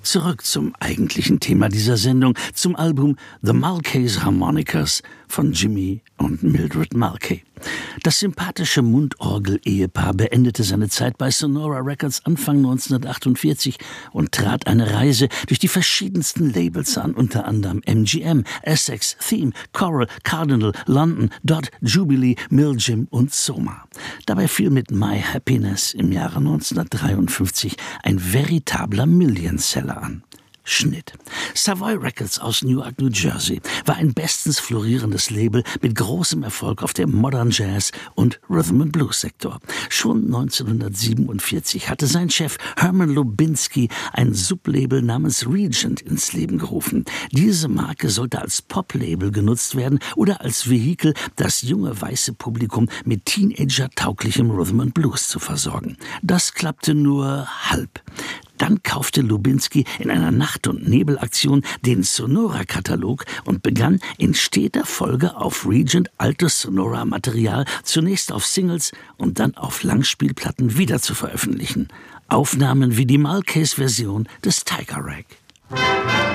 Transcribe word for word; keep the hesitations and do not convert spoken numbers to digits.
Zurück zum eigentlichen Thema dieser Sendung, zum Album The Mulcahy's Harmonicas von Jimmy und Mildred Mulcahy. Das sympathische Mundorgel-Ehepaar beendete seine Zeit bei Sonora Records Anfang neunzehnhundertachtundvierzig und trat eine Reise durch die verschiedensten Labels an, unter anderem M G M, Essex, Theme, Coral, Cardinal, London, Dot, Jubilee, Miljim und Soma. Dabei fiel mit My Happiness im Jahre neunzehnhundertdreiundfünfzig ein veritabler Millionseller an. Schnitt. Savoy Records aus Newark, New Jersey war ein bestens florierendes Label mit großem Erfolg auf dem Modern Jazz und Rhythm and Blues Sektor. Schon neunzehnhundertsiebenundvierzig hatte sein Chef Herman Lubinsky ein Sublabel namens Regent ins Leben gerufen. Diese Marke sollte als Pop-Label genutzt werden oder als Vehikel, das junge weiße Publikum mit Teenager-tauglichem Rhythm and Blues zu versorgen. Das klappte nur halb. Dann kaufte Lubinsky in einer Nacht- und Nebelaktion den Sonora-Katalog und begann in steter Folge auf Regent altes Sonora-Material zunächst auf Singles und dann auf Langspielplatten wieder zu veröffentlichen. Aufnahmen wie die Mulcahy's Version des Tiger Rag.